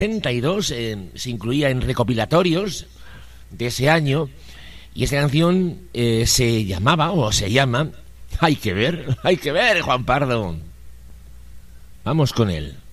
62 se incluía en recopilatorios de ese año, y esta canción se llamaba, o se llama, hay que ver, Juan Pardo. Vamos con él.